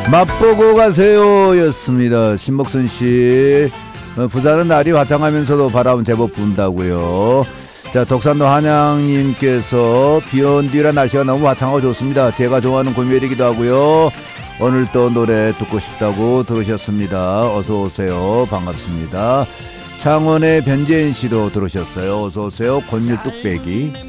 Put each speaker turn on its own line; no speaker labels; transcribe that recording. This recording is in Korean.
맛보고 가세요 였습니다. 신목선씨, 부산은 날이 화창하면서도 바람은 제법 분다고요. 자, 독산도 한양님께서 비온 뒤라 날씨가 너무 화창하고 좋습니다. 제가 좋아하는 고멜이기도 하고요. 오늘 또 노래 듣고 싶다고 들으셨습니다. 어서오세요. 반갑습니다. 창원의 변재인씨도 들으셨어요. 어서오세요. 권율 뚝배기.